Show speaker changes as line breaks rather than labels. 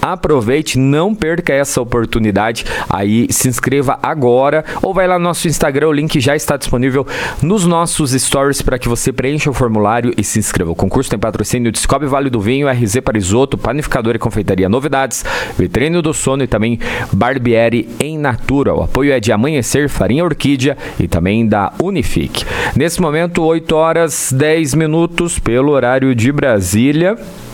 aproveite, não perca essa oportunidade. Aí se inscreva agora ou vai lá no nosso Instagram, o link já está disponível nos nossos stories para que você preencha o formulário e se inscreva. O concurso tem patrocínio de Cicobi Vale do Vinho, RZ Parisoto, Panificador e Confeitaria Novidades, Vitrine do Sono e também Barbieri em Natura. O apoio é de Amanhecer, Farinha Orquídea e também da Unifique. Nesse momento, 8 horas 10 minutos pelo horário de Brasília.